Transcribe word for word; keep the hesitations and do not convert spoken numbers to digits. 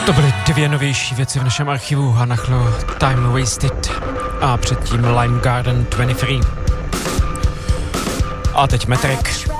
To byly dvě novější věci v našem archivu. Hanachlo, Time Wasted a předtím Lime Garden dvacet tři. A teď Metrek.